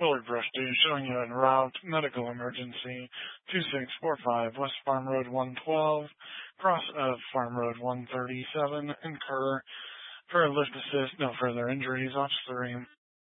Willard Brush D showing you en route, medical emergency, 2645 West Farm Road 112, cross of Farm Road 137, incur for a lift assist, no further injuries, off 3.